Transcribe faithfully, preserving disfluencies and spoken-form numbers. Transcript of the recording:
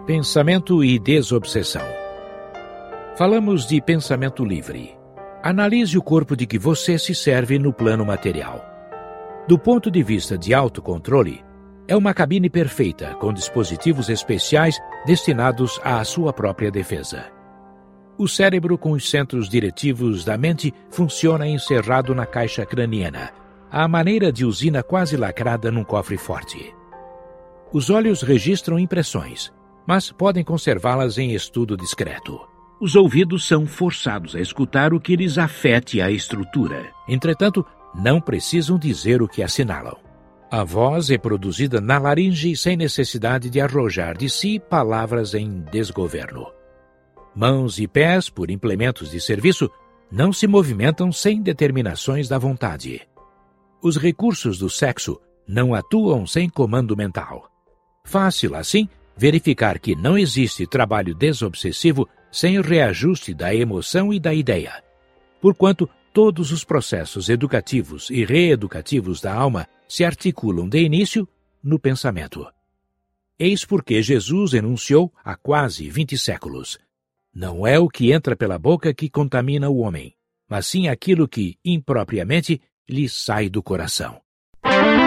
Pensamento e desobsessão. Falamos de pensamento livre. Analise o corpo de que você se serve no plano material. Do ponto de vista de autocontrole, é uma cabine perfeita com dispositivos especiais destinados à sua própria defesa. O cérebro, com os centros diretivos da mente, funciona encerrado na caixa craniana, à maneira de usina quase lacrada num cofre forte. Os olhos registram impressões, mas podem conservá-las em estudo discreto. Os ouvidos são forçados a escutar o que lhes afete a estrutura. Entretanto, não precisam dizer o que assinalam. A voz é produzida na laringe sem necessidade de arrojar de si palavras em desgoverno. Mãos e pés, por implementos de serviço, não se movimentam sem determinações da vontade. Os recursos do sexo não atuam sem comando mental. Fácil, assim, verificar que não existe trabalho desobsessivo sem reajuste da emoção e da ideia, porquanto todos os processos educativos e reeducativos da alma se articulam de início no pensamento. Eis porque Jesus enunciou há quase vinte séculos: não é o que entra pela boca que contamina o homem, mas sim aquilo que, impropriamente, lhe sai do coração.